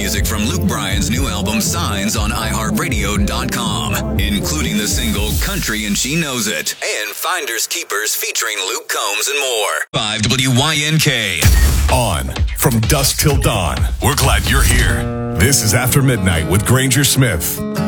music from Luke Bryan's new album Signs on iHeartRadio.com, including the single Country and She Knows It, and Finders Keepers featuring Luke Combs and more. 5 WYNK. On from dusk till dawn. We're glad you're here. This is After Midnight with Granger Smith.